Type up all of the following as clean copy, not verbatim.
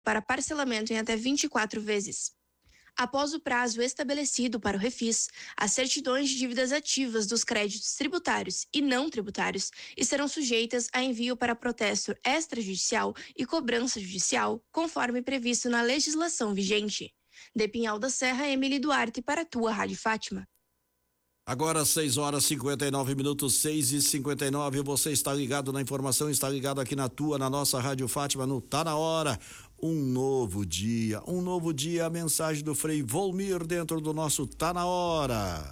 para parcelamento em até 24 vezes. Após o prazo estabelecido para o refis, as certidões de dívidas ativas dos créditos tributários e não tributários estarão sujeitas a envio para protesto extrajudicial e cobrança judicial, conforme previsto na legislação vigente. De Pinhal da Serra, Emily Duarte, para a tua Rádio Fátima. Agora 6h59, 6h59, você está ligado na informação, está ligado aqui na nossa Rádio Fátima, no Tá Na Hora. Um novo dia, a mensagem do Frei Volmir dentro do nosso Tá Na Hora.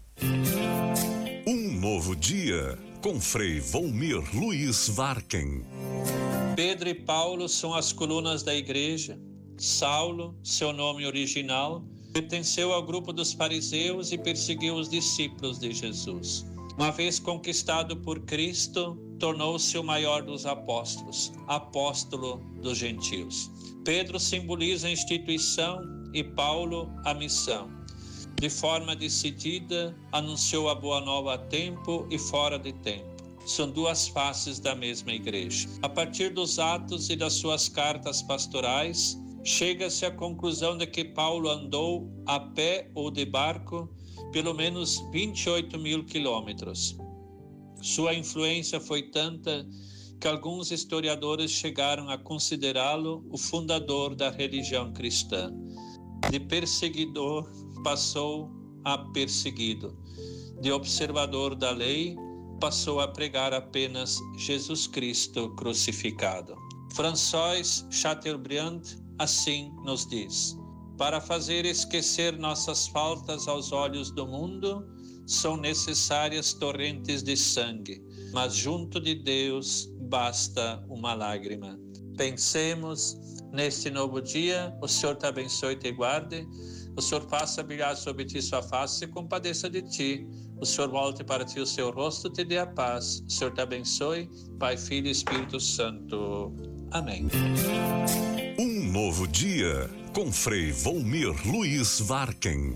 Um novo dia, com Frei Volmir Luiz Varken. Pedro e Paulo são as colunas da igreja. Saulo, seu nome original, pertenceu ao grupo dos fariseus e perseguiu os discípulos de Jesus. Uma vez conquistado por Cristo, tornou-se o maior dos apóstolos, apóstolo dos gentios. Pedro simboliza a instituição e Paulo a missão. De forma decidida, anunciou a boa nova a tempo e fora de tempo. São duas faces da mesma igreja. A partir dos atos e das suas cartas pastorais, chega-se à conclusão de que Paulo andou a pé ou de barco pelo menos 28 mil quilômetros. Sua influência foi tanta que alguns historiadores chegaram a considerá-lo o fundador da religião cristã. De perseguidor passou a perseguido. De observador da lei passou a pregar apenas Jesus Cristo crucificado. François Chateaubriand assim nos diz: para fazer esquecer nossas faltas aos olhos do mundo, são necessárias torrentes de sangue, mas junto de Deus basta uma lágrima. Pensemos neste novo dia, o Senhor te abençoe e te guarde, o Senhor faça brilhar sobre ti sua face e compadeça de ti, o Senhor volte para ti o seu rosto e te dê a paz, o Senhor te abençoe, Pai, Filho e Espírito Santo. Amém. Um novo dia, com Frei Volmir Luiz Varken.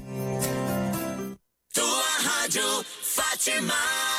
Tua Rádio Fátima.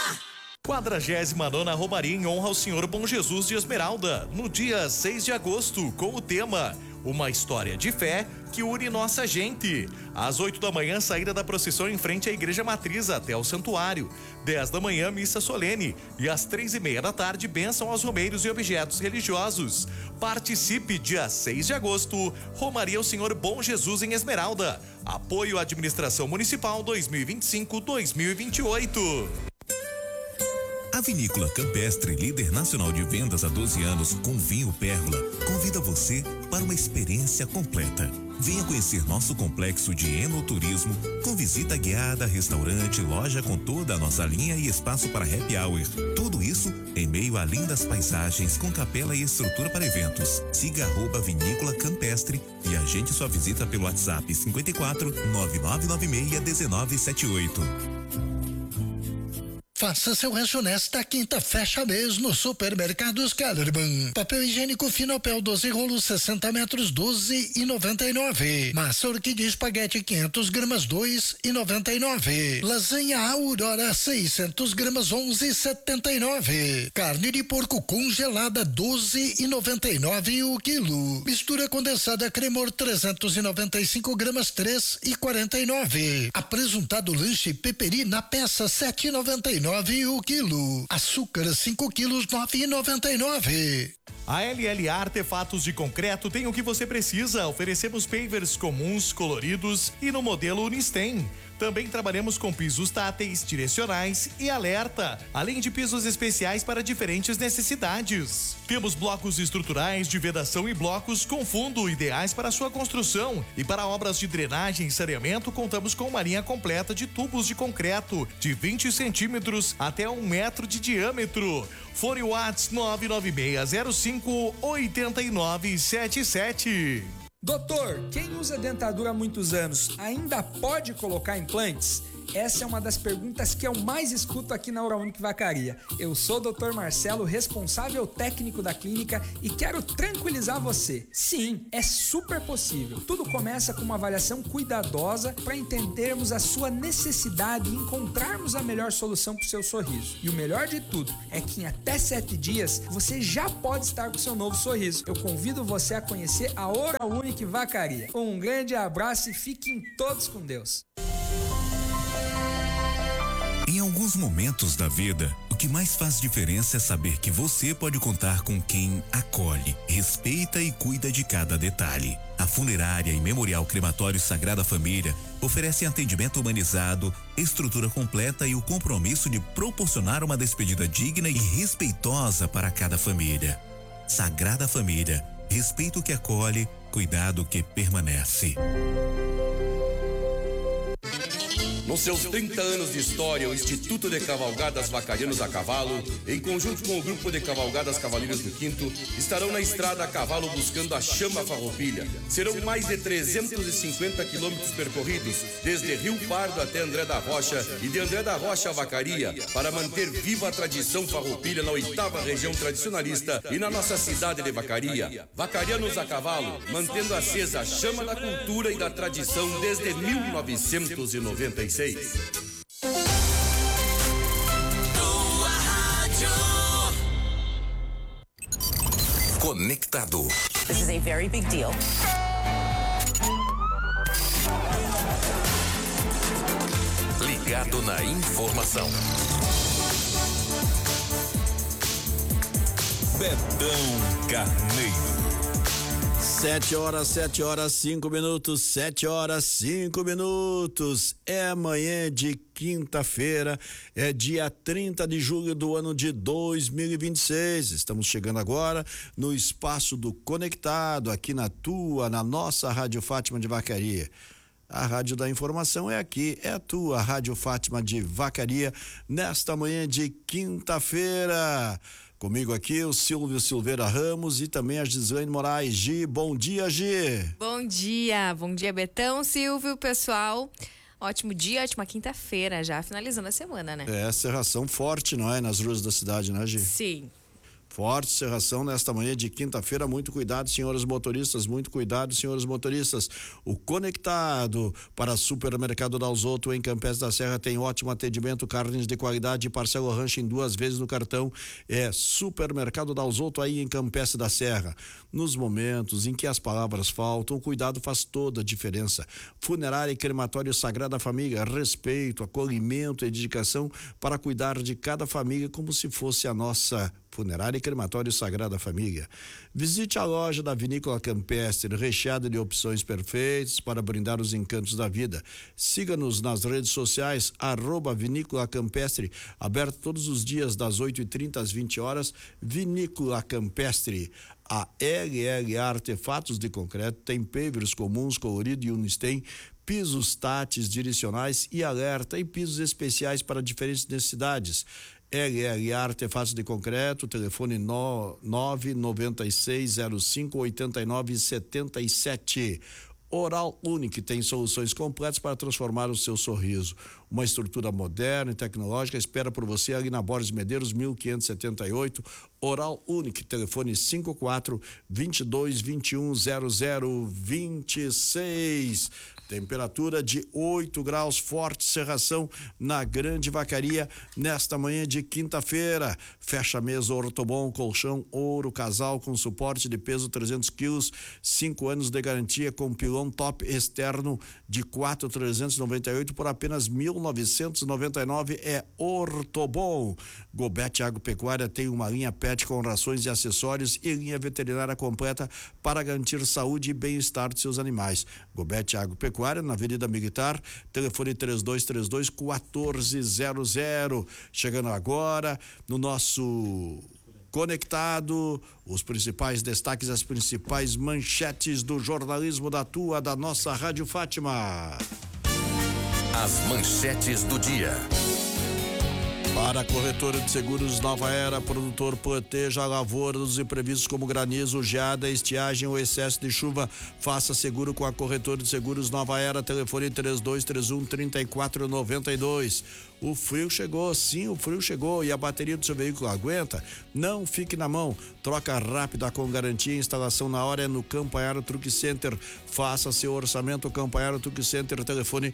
49ª Romaria em honra ao Senhor Bom Jesus de Esmeralda, no dia 6 de agosto, com o tema Uma História de Fé que une nossa gente. Às 8 da manhã, saída da procissão em frente à Igreja Matriz até o Santuário. 10 da manhã, missa solene. E às 3:30 da tarde, bênção aos romeiros e objetos religiosos. Participe, dia 6 de agosto, Romaria ao Senhor Bom Jesus em Esmeralda. Apoio à Administração Municipal 2025-2028. A Vinícola Campestre, líder nacional de vendas há 12 anos com vinho Pérgola, convida você para uma experiência completa. Venha conhecer nosso complexo de enoturismo, com visita guiada, restaurante, loja com toda a nossa linha e espaço para happy hour. Tudo isso em meio a lindas paisagens com capela e estrutura para eventos. Siga @Vinícola Campestre e agende sua visita pelo WhatsApp 54 9996 1978. Faça seu rancho nesta quinta fecha mês no Supermercados Kellerman. Papel higiênico Finopel 12 rolos 60 metros 12,99. Massa orquídea espaguete 500 gramas 2,99. Lasanha Aurora 600 gramas 11,79. Carne de porco congelada 12,99 o quilo. Mistura condensada Cremor 395 gramas 3,49. Apresentado lanche Peperi na peça 7,99 o quilo. Açúcar 5 quilos 9,99. A LLA Artefatos de Concreto tem o que você precisa. Oferecemos pavers comuns, coloridos e no modelo Unistem. Também trabalhamos com pisos táteis, direcionais e alerta, além de pisos especiais para diferentes necessidades. Temos blocos estruturais de vedação e blocos com fundo ideais para sua construção. E para obras de drenagem e saneamento, contamos com uma linha completa de tubos de concreto de 20 centímetros até 1 metro de diâmetro. Fone Whats 996058977. Doutor, quem usa dentadura há muitos anos ainda pode colocar implantes? Essa é uma das perguntas que eu mais escuto aqui na Oral Unique Vacaria. Eu sou o Dr. Marcelo, responsável técnico da clínica, e quero tranquilizar você. Sim, é super possível. Tudo começa com uma avaliação cuidadosa para entendermos a sua necessidade e encontrarmos a melhor solução para o seu sorriso. E o melhor de tudo é que em até 7 dias você já pode estar com seu novo sorriso. Eu convido você a conhecer a Oral Unique Vacaria. Um grande abraço e fiquem todos com Deus. Em alguns momentos da vida, o que mais faz diferença é saber que você pode contar com quem acolhe, respeita e cuida de cada detalhe. A Funerária e Memorial Crematório Sagrada Família oferecem atendimento humanizado, estrutura completa e o compromisso de proporcionar uma despedida digna e respeitosa para cada família. Sagrada Família, respeito que acolhe, cuidado que permanece. Nos seus 30 anos de história, o Instituto de Cavalgadas Vacarianos a Cavalo, em conjunto com o Grupo de Cavalgadas Cavaleiros do Quinto, estarão na estrada a cavalo buscando a chama farroupilha. Serão mais de 350 quilômetros percorridos, desde Rio Pardo até André da Rocha e de André da Rocha a Vacaria, para manter viva a tradição farroupilha na 8ª região tradicionalista e na nossa cidade de Vacaria. Vacarianos a Cavalo, mantendo acesa a chama da cultura e da tradição desde 1996. Conectado. This is a very big deal. Ligado na informação. Betão Carneiro. 7 horas, 5 minutos, 7 horas, 5 minutos. É amanhã de quinta-feira, é dia 30 de julho do ano de 2026. Estamos chegando agora no espaço do Conectado, aqui na nossa Rádio Fátima de Vacaria. A Rádio da Informação é aqui, é a tua Rádio Fátima de Vacaria, nesta manhã de quinta-feira. Comigo aqui o Silvio Silveira Ramos e também a Gislaine Moraes. Gi, bom dia, Gi. Bom dia Betão, Silvio, pessoal. Ótimo dia, ótima quinta-feira, já finalizando a semana, né? É, serração forte, não é? Nas ruas da cidade, né, Gi? Sim. Forte serração nesta manhã de quinta-feira. Muito cuidado, senhores motoristas, muito cuidado, senhores motoristas. O Conectado para Supermercado Dalzotto em Campestre da Serra tem ótimo atendimento, carnes de qualidade e parcela rancho em 2 vezes no cartão. É Supermercado Dalzotto aí em Campestre da Serra. Nos momentos em que as palavras faltam, o cuidado faz toda a diferença. Funerária e Crematório Sagrada Família, respeito, acolhimento e dedicação para cuidar de cada família como se fosse a nossa Funerária e Crematório Sagrada Família. Visite a loja da Vinícola Campestre, recheada de opções perfeitas para brindar os encantos da vida. Siga-nos nas redes sociais, @Vinícola Campestre, aberto todos os dias das 8h30 às 20 horas. Vinícola Campestre. A LL Artefatos de Concreto tem pavers comuns, colorido e Unistem, pisos táteis direcionais e alerta e pisos especiais para diferentes necessidades. LL Artefatos de Concreto, telefone 996058977. Oral Unique tem soluções completas para transformar o seu sorriso. Uma estrutura moderna e tecnológica espera por você ali na Borges Medeiros 1578. Oral Unique, telefone 54-22-21-0026. Temperatura de 8 graus, forte serração na Grande Vacaria nesta manhã de quinta-feira. Fecha mesa Ortobon, colchão ouro, casal com suporte de peso 300 quilos, 5 anos de garantia com pilão top externo de 4.398 por apenas 1.999. É Ortobon. Gobete Agropecuária tem uma linha pet com rações e acessórios e linha veterinária completa para garantir saúde e bem-estar de seus animais. Gobete Agropecuária na Avenida Militar, telefone 3232-1400. Chegando agora no nosso Conectado, os principais destaques, as principais manchetes do jornalismo da nossa Rádio Fátima. As manchetes do dia. Para a corretora de seguros Nova Era, produtor, proteja a lavoura dos imprevistos como granizo, geada, estiagem ou excesso de chuva. Faça seguro com a corretora de seguros Nova Era, telefone 3231-3492. O frio chegou, sim, o frio chegou e a bateria do seu veículo aguenta? Não fique na mão. Troca rápida com garantia. Instalação na hora é no Campanharo Truck Center. Faça seu orçamento. Campanharo Truck Center. Telefone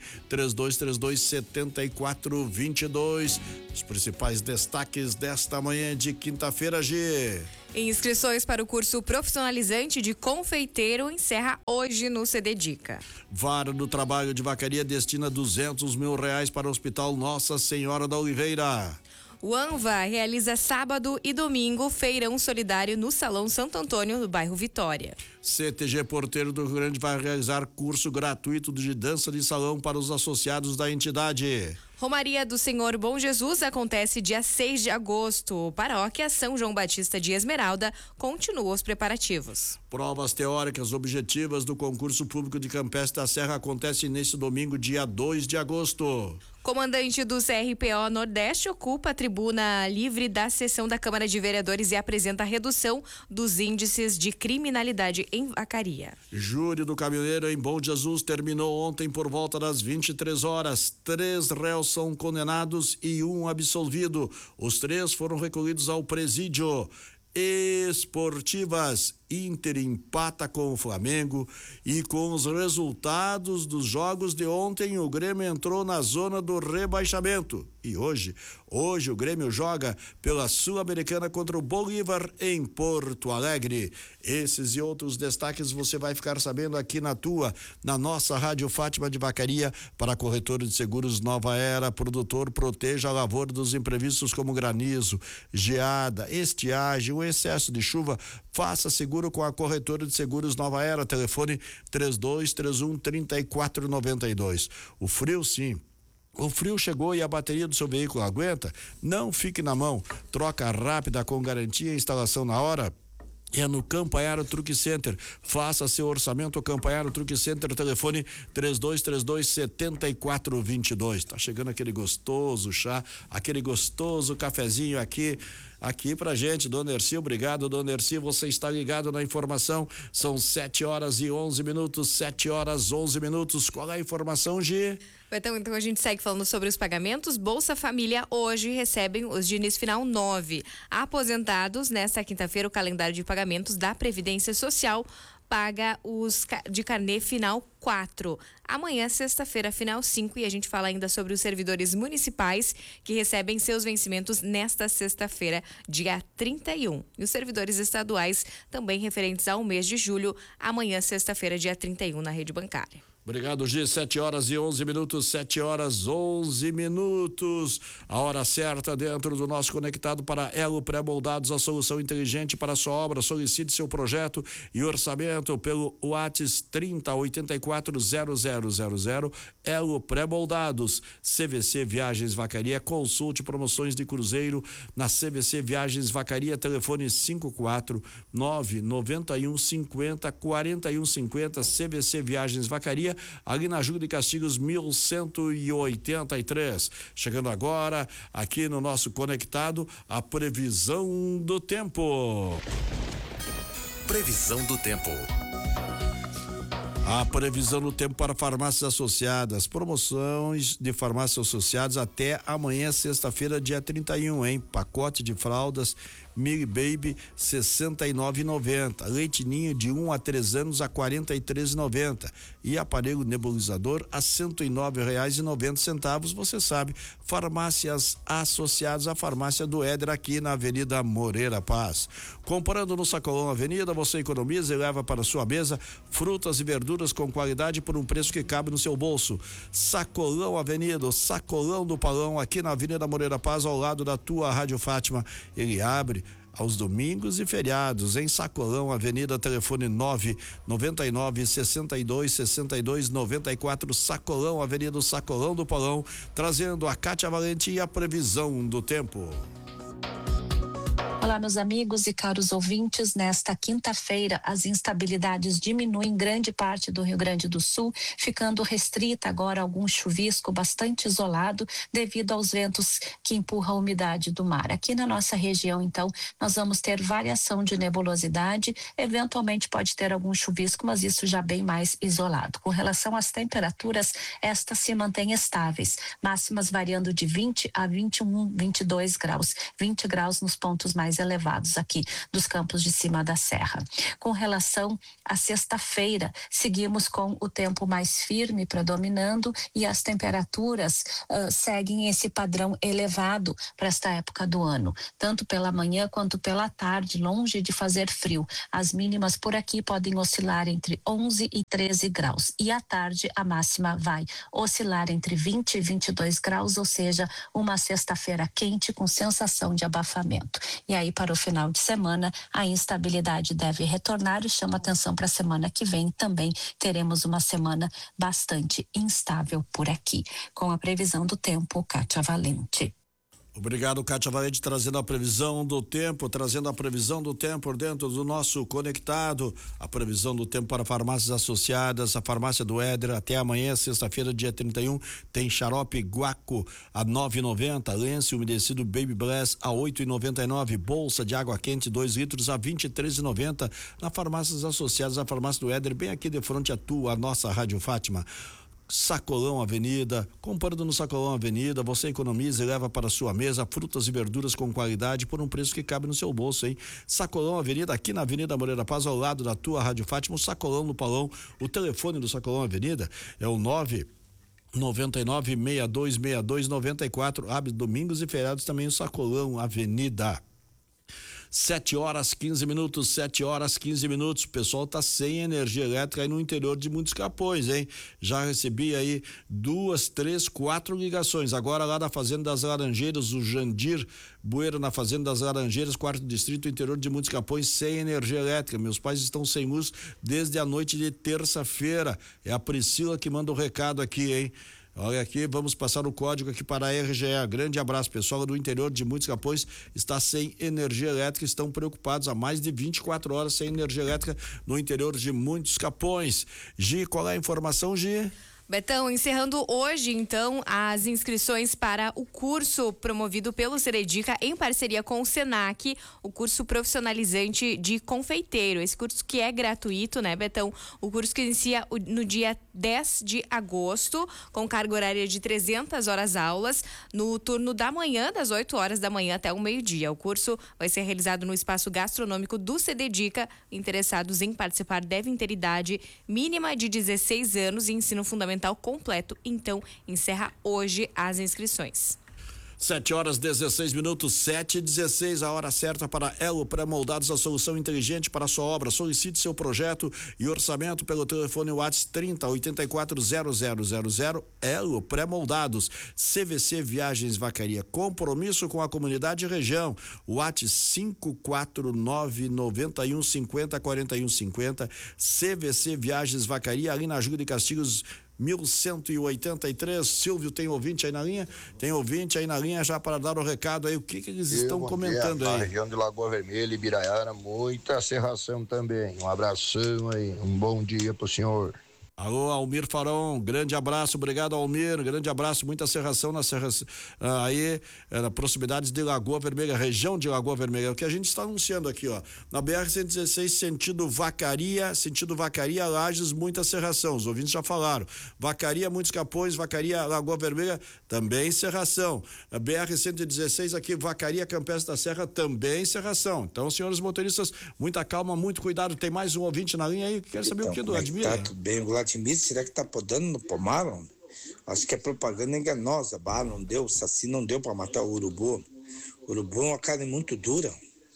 3232-7422. Os principais destaques desta manhã de quinta-feira, G. Inscrições para o curso profissionalizante de confeiteiro encerra hoje no CD Dica. Vara do Trabalho de Vacaria destina R$200 mil para o Hospital Nossa Senhora da Oliveira. O ANVA realiza sábado e domingo feirão solidário no Salão Santo Antônio, no bairro Vitória. CTG Porteiro do Rio Grande vai realizar curso gratuito de dança de salão para os associados da entidade. Romaria do Senhor Bom Jesus acontece dia 6 de agosto. Paróquia São João Batista de Esmeralda continua os preparativos. Provas teóricas objetivas do concurso público de Campestre da Serra acontecem neste domingo, dia 2 de agosto. Comandante do CRPO Nordeste ocupa a tribuna livre da sessão da Câmara de Vereadores e apresenta a redução dos índices de criminalidade em Vacaria. Júri do caminhoneiro em Bom Jesus terminou ontem por volta das 23 horas. 3 réus são condenados e 1 absolvido. Os 3 foram recolhidos ao presídio. Esportivas, Inter empata com o Flamengo e com os resultados dos jogos de ontem o Grêmio entrou na zona do rebaixamento e hoje o Grêmio joga pela Sul-Americana contra o Bolívar em Porto Alegre. Esses e outros destaques você vai ficar sabendo aqui na nossa Rádio Fátima de Vacaria. Para a corretora de seguros Nova Era, produtor, proteja a lavoura dos imprevistos como granizo, geada, estiagem, o excesso de chuva. Faça seguro com a corretora de seguros Nova Era, telefone 3231-3492. O frio, sim. O frio chegou e a bateria do seu veículo aguenta? Não fique na mão. Troca rápida com garantia, instalação na hora. É no Campanharo Truck Center. Faça seu orçamento. Campanharo Truck Center, telefone 3232-7422. Tá chegando aquele gostoso chá, aquele gostoso cafezinho aqui pra gente. Dona Erci, obrigado, Dona Erci, você está ligado na informação. São 7h11, 7h11. Qual é a informação, Gi? Então a gente segue falando sobre os pagamentos. Bolsa Família hoje recebem os de início final 9. Aposentados, nesta quinta-feira, o calendário de pagamentos da Previdência Social paga os de carnê final 4. Amanhã, sexta-feira, final 5, e a gente fala ainda sobre os servidores municipais que recebem seus vencimentos nesta sexta-feira, dia 31. E os servidores estaduais também referentes ao mês de julho, amanhã, sexta-feira, dia 31, na rede bancária. Obrigado, G. 7h11, 7h11. A hora certa dentro do nosso conectado para Elo Pré-Moldados, a solução inteligente para a sua obra. Solicite seu projeto e orçamento pelo WhatsApp 30840000. Elo Pré-Moldados. CVC Viagens Vacaria. Consulte promoções de cruzeiro na CVC Viagens Vacaria. Telefone 54991504150. CVC Viagens Vacaria, ali na Júlio de Castigos 1183. Chegando agora aqui no nosso conectado, a previsão do tempo. Previsão do tempo. A previsão do tempo para farmácias associadas. Promoções de farmácias associadas até amanhã, sexta-feira, dia 31, hein? Pacote de fraldas Mili Baby 69,90. Leite Ninho de 1 a 3 anos a 43,90. E aparelho nebulizador a R$109,90. Você sabe, farmácias associadas à farmácia do Éder aqui na Avenida Moreira Paz. Comprando no Sacolão Avenida, você economiza e leva para sua mesa frutas e verduras com qualidade por um preço que cabe no seu bolso. Sacolão Avenida, o Sacolão do Palão, aqui na Avenida Moreira Paz, ao lado da tua Rádio Fátima. Ele abre aos domingos e feriados em Sacolão Avenida, telefone 999-62-62-94, Sacolão Avenida, Sacolão do Palão, trazendo a Cátia Valente e a previsão do tempo. Olá, meus amigos e caros ouvintes. Nesta quinta-feira, as instabilidades diminuem em grande parte do Rio Grande do Sul, ficando restrita agora algum chuvisco bastante isolado devido aos ventos que empurram a umidade do mar. Aqui na nossa região, então, nós vamos ter variação de nebulosidade, eventualmente pode ter algum chuvisco, mas isso já bem mais isolado. Com relação às temperaturas, estas se mantêm estáveis, máximas variando de 20 a 21, 22 graus, 20 graus nos pontos mais elevados aqui dos campos de cima da serra. Com relação à sexta-feira, seguimos com o tempo mais firme predominando e as temperaturas seguem esse padrão elevado para esta época do ano, tanto pela manhã quanto pela tarde, longe de fazer frio. As mínimas por aqui podem oscilar entre 11 e 13 graus e à tarde a máxima vai oscilar entre 20 e 22 graus, ou seja, uma sexta-feira quente com sensação de abafamento. E aí, para o final de semana, a instabilidade deve retornar e chama atenção para a semana que vem. Também teremos uma semana bastante instável por aqui. Com a previsão do tempo, Kátia Valente. Obrigado, Kátia Valente, trazendo a previsão do tempo por dentro do nosso conectado, a previsão do tempo para farmácias associadas, a farmácia do Éder. Até amanhã, sexta-feira, dia 31, tem xarope Guaco a 9,90, lenço umedecido Baby Bless a 8,99, bolsa de água quente 2 litros a 23,90 na farmácias associadas, a farmácia do Éder, bem aqui de frente à tua, a nossa Rádio Fátima. Sacolão Avenida, comprando no Sacolão Avenida, você economiza e leva para sua mesa frutas e verduras com qualidade por um preço que cabe no seu bolso, hein? Sacolão Avenida, aqui na Avenida Moreira Paz, ao lado da tua Rádio Fátima, o Sacolão no Palão. O telefone do Sacolão Avenida é o 999-6262-94. Abre domingos e feriados também o Sacolão Avenida. 7 horas 15 minutos. O pessoal tá sem energia elétrica aí no interior de muitos capões, hein? Já recebi aí 2, 3, 4 ligações. Agora lá na Fazenda das Laranjeiras, o Jandir Bueira na Fazenda das Laranjeiras, 4º distrito, interior de muitos capões, sem energia elétrica. Meus pais estão sem luz desde a noite de terça-feira. É a Priscila que manda o recado aqui, hein? Olha aqui, vamos passar o código aqui para a RGE. Grande abraço, pessoal do interior de muitos capões está sem energia elétrica, estão preocupados há mais de 24 horas sem energia elétrica no interior de muitos capões. Gi, qual é a informação, Gi? Betão, encerrando hoje, então, as inscrições para o curso promovido pelo Seredica em parceria com o Senac, o curso profissionalizante de confeiteiro. Esse curso que é gratuito, né, Betão? O curso que inicia no dia 10 de agosto, com carga horária de 300 horas aulas, no turno da manhã, das 8 horas da manhã até o meio-dia. O curso vai ser realizado no espaço gastronômico do Seredica. Interessados em participar devem ter idade mínima de 16 anos e ensino fundamental completo. Então, encerra hoje as inscrições. 7 horas 16 minutos, 7h16, a hora certa para Elo Pré-Moldados, a solução inteligente para a sua obra. Solicite seu projeto e orçamento pelo telefone WhatsApp 30840000. Elo Pré-Moldados. CVC Viagens Vacaria, compromisso com a comunidade e região. WhatsApp 54991504150. CVC Viagens Vacaria, ali na Júlio de Castilhos 1183. Silvio, tem ouvinte aí na linha? Tem ouvinte aí na linha já para dar o recado aí, o que eles estão comentando aí? Na região de Lagoa Vermelha e Ibiraiara, muita serração também. Um abração aí, um bom dia pro senhor. Alô, Almir Farão, grande abraço, obrigado, Almir, grande abraço, muita serração na aí, na proximidades de Lagoa Vermelha, região de Lagoa Vermelha, o que a gente está anunciando aqui, ó, na BR-116, sentido Vacaria, Lages, muita serração, os ouvintes já falaram, Vacaria, muitos capões, Vacaria, Lagoa Vermelha, também serração, a BR-116 aqui, Vacaria, Campestre da Serra, também serração. Então, senhores motoristas, muita calma, muito cuidado. Tem mais um ouvinte na linha aí, quer saber o que do Admir? Tá tudo bem, Vladimir, será que tá podando no pomar? Acho que é propaganda enganosa. Não deu, o Saci não deu para matar o urubu. O urubu é uma carne muito dura.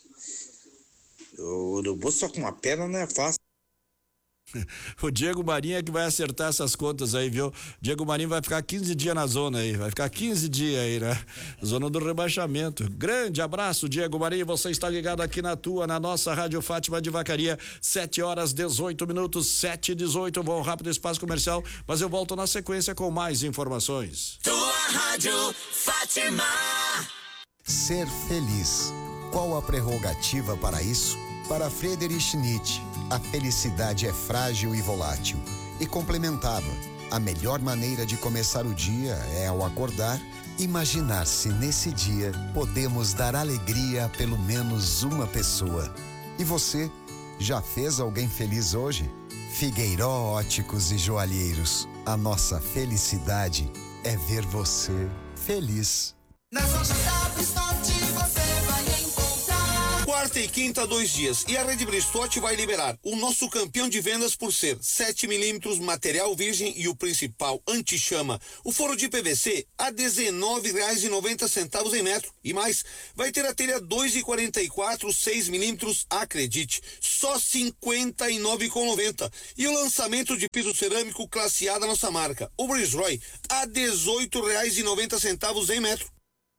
O urubu só com uma perna não é fácil. O Diego Marinho é que vai acertar essas contas aí, viu? Diego Marinho vai ficar 15 dias na zona aí, vai ficar 15 dias aí, né? Zona do rebaixamento. Grande abraço, Diego Marinho, você está ligado aqui na nossa Rádio Fátima de Vacaria, 7 horas 18 minutos, 7h18, vou rápido espaço comercial, mas eu volto na sequência com mais informações. Tua Rádio Fátima. Ser feliz. Qual a prerrogativa para isso? Para Friedrich Nietzsche, a felicidade é frágil e volátil. E complementava: a melhor maneira de começar o dia é, ao acordar, imaginar se nesse dia podemos dar alegria a pelo menos uma pessoa. E você, já fez alguém feliz hoje? Figueiró Óticos e Joalheiros. A nossa felicidade é ver você feliz. Nas lojas da Bristote você vai encontrar. Quarta e quinta, 2 dias. E a Rede Bristote vai liberar o nosso campeão de vendas por ser 7mm material virgem e o principal anti-chama. O forro de PVC a R$ 19,90 em metro. E mais, vai ter a telha 2,44, 6mm, acredite, só R$ 59,90. E o lançamento de piso cerâmico classe A da nossa marca, o Bridgestone, a R$ 18,90 em metro.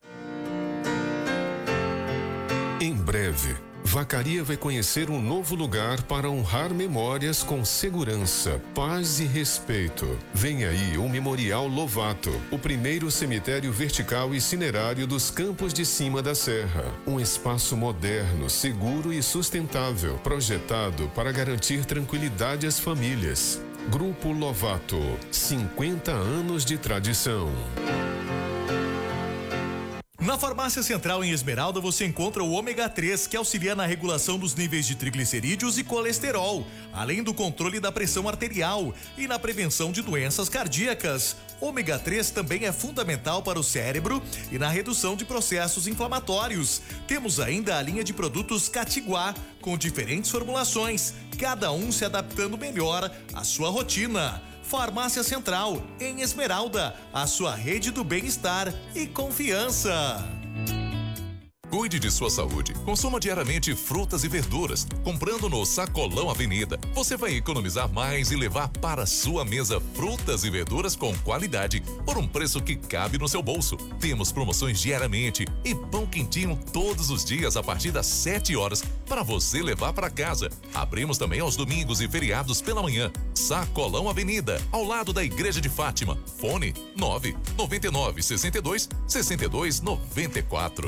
Em breve, Vacaria vai conhecer um novo lugar para honrar memórias com segurança, paz e respeito. Vem aí o Memorial Lovato, o primeiro cemitério vertical e cinerário dos Campos de Cima da Serra. Um espaço moderno, seguro e sustentável, projetado para garantir tranquilidade às famílias. Grupo Lovato, 50 anos de tradição. Na Farmácia Central em Esmeralda você encontra o ômega 3, que auxilia na regulação dos níveis de triglicerídeos e colesterol, além do controle da pressão arterial e na prevenção de doenças cardíacas. Ômega 3 também é fundamental para o cérebro e na redução de processos inflamatórios. Temos ainda a linha de produtos Catiguá, com diferentes formulações, cada um se adaptando melhor à sua rotina. Farmácia Central, em Esmeralda, a sua rede do bem-estar e confiança. Cuide de sua saúde. Consuma diariamente frutas e verduras. Comprando no Sacolão Avenida, você vai economizar mais e levar para sua mesa frutas e verduras com qualidade por um preço que cabe no seu bolso. Temos promoções diariamente e pão quentinho todos os dias a partir das 7 horas para você levar para casa. Abrimos também aos domingos e feriados pela manhã. Sacolão Avenida, ao lado da Igreja de Fátima. Fone 999 62 62 94.